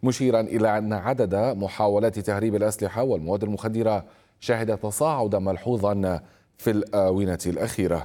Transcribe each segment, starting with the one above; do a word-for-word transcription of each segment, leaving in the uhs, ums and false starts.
مشيرا إلى أن عدد محاولات تهريب الأسلحة والمواد المخدرة شهد تصاعدا ملحوظا في الآونة الأخيرة.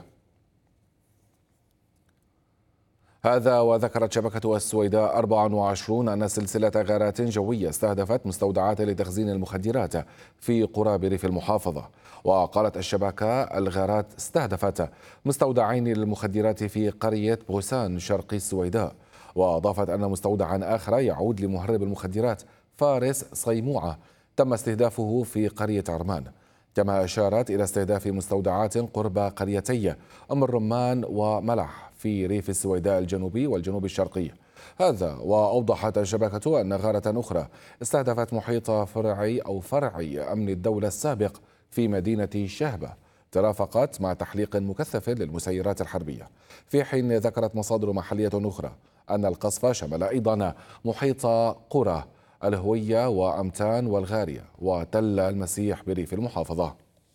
هذا وذكرت شبكة السويداء أربعة وعشرين أن سلسلة غارات جوية استهدفت مستودعات لتخزين المخدرات في قرى بريف المحافظة. وقالت الشبكة الغارات استهدفت مستودعين للمخدرات في قرية بوسان شرقي السويداء. وأضافت أن مستودعا آخر يعود لمهرب المخدرات فارس صيموعة تم استهدافه في قرية عرمان. كما أشارت إلى استهداف مستودعات قرب قريتي أم الرمان وملح في ريف السويداء الجنوبي والجنوب الشرقي. هذا وأوضحت الشبكة أن غارة أخرى استهدفت محيط فرعي أو فرعي أمن الدولة السابق في مدينة شهبة ترافقت مع تحليق مكثف للمسيرات الحربية. في حين ذكرت مصادر محلية أخرى أن القصف شمل أيضا محيط قرى الهوية وأمتان والغارية وتل المسيح بريف المحافظة.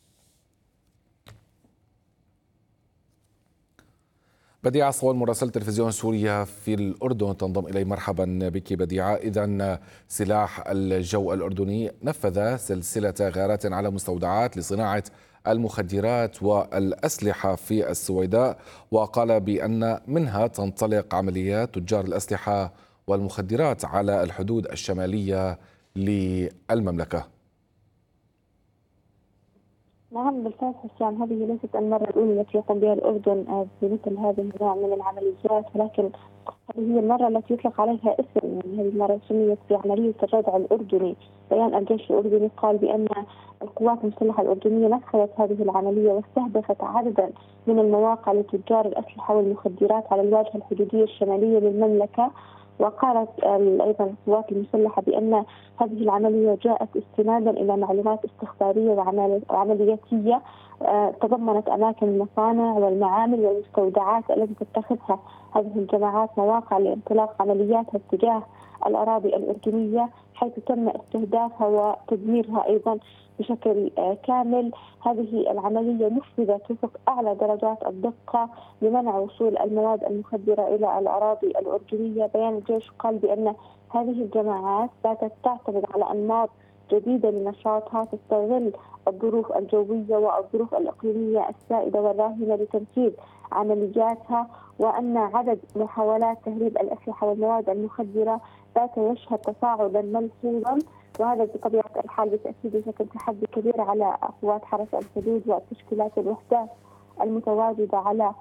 بديعة عصوان مراسلة تلفزيون سوريا في الأردن تنضم إلي. مرحبا بك بديعة. إذن سلاح الجو الأردني نفذ سلسلة غارات على مستودعات لصناعة المخدرات والأسلحة في السويداء، وقال بأن منها تنطلق عمليات تجار الأسلحة والمخدرات على الحدود الشمالية للمملكة. نعم بالفعل حسام، هذه ليست المرة الأولى التي يقوم بها الأردن بمثل هذا النوع من العمليات، ولكن هذه هي المرة التي يطلق عليها اسم، يعني هذه المرة سميت بعملية الردع الأردني. بيان الجيش الأردني قال بأن القوات المسلحة الأردنية نفذت هذه العملية واستهدفت عددا من المواقع لتجار الأسلحة والمخدرات على الواجهة الحدودية الشمالية للمملكة. وقالت أيضا القوات المسلحة بأن هذه العملية جاءت استنادا إلى معلومات استخبارية وعملياتية تضمنت أماكن المصانع والمعامل والمستودعات التي تتخذها هذه الجماعات مواقع لانطلاق عملياتها اتجاه الأراضي الأردنية، حيث تم استهدافها وتدميرها أيضا بشكل كامل. هذه العملية نفذت وفق أعلى درجات الدقة لمنع وصول المواد المخدرة إلى الأراضي الأردنية. بيان الجيش قال بأن هذه الجماعات باتت تعتمد على أنماط جديدة لنشاطها تستغل الظروف الجوية والظروف الإقليمية السائدة والراهنة لتنفيذ عملياتها، وأن عدد محاولات تهريب الأسلحة والمواد المخدرة بات يشهد تصاعدا ملحوظا، وهذا بطبيعة الحال بالتأكيد يشكل تحدي كبير على قوات حرس الحدود وتشكيلات الوحدات المتواجدة على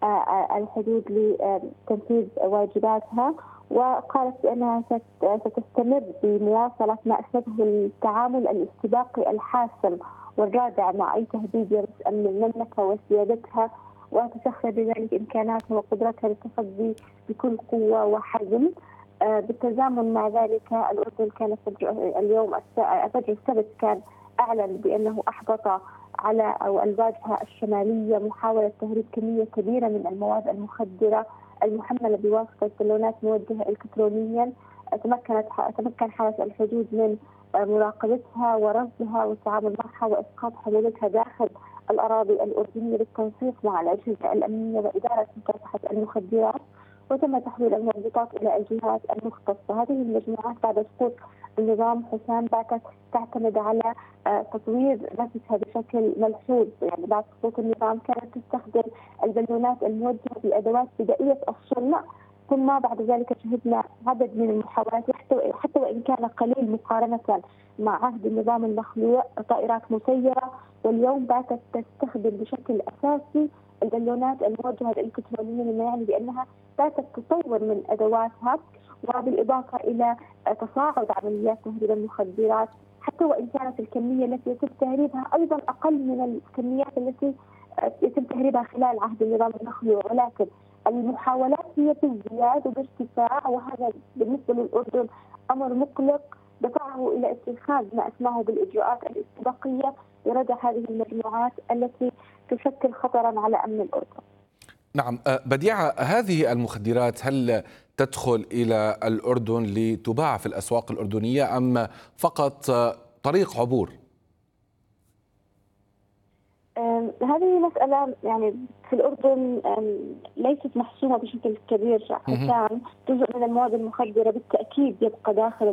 الحدود لتنفيذ واجباتها. وقالت بأنها ستستمر بمواصلة ما أسسته التعامل الاستباقي الحاسم والرادع مع أي تهديد يمس أمن المملكة وسيادتها، وتسخر بذلك إمكاناتها وقدرتها للتصدي بكل قوة وحزم. بالتزامن مع ذلك الأردن كان اليوم فجر السبت كان أعلن بأنه أحبط على أو الواجهة الشمالية محاولة تهريب كمية كبيرة من المواد المخدرة المحملة بواسطة بالونات موجهة إلكترونيا. تمكنت تمكن حرس الحدود من مراقبتها ورصدها والتعامل معها وإسقاط حمولتها داخل الأراضي الأردنية بالتنسيق مع الأجهزة الأمنية وإدارة مكافحة المخدرات، وتم تحويل المضبوطات إلى الجهات المختصة. هذه المجموعات بعد سقوط النظام حسام باتت تعتمد على تطوير نفسها بشكل ملحوظ. يعني بعد سقوط النظام كانت تستخدم البالونات الموجهة بأدوات بدائية الصنع، ثم بعد ذلك شهدنا عدد من المحاولات حتى وإن كان قليل مقارنة مع عهد النظام المخلوع طائرات مسيرة، واليوم باتت تستخدم بشكل أساسي البالونات الموجهة الإلكترونية، مما يعني بأنها باتت تطور من أدواتها، وبالإضافة إلى تصاعد عمليات تهريب المخدرات حتى وإن كانت الكمية التي يتم تهريبها أيضا أقل من الكميات التي يتم تهريبها خلال عهد النظام المخلوع، ولكن المحاولات هي بازدياد وبارتفاع، وهذا بالنسبة للأردن أمر مقلق دفعه إلى اتخاذ ما أسماه بالإجراءات الاستباقية لردع هذه المجموعات التي تشكل خطرا على أمن الأردن. نعم بديعة، هذه المخدرات هل تدخل إلى الأردن لتباع في الأسواق الأردنية أم فقط طريق عبور؟ هذه مسألة يعني في الأردن ليست محسومة بشكل كبير حسام. جزء من المواد المخدرة بالتأكيد يبقى داخل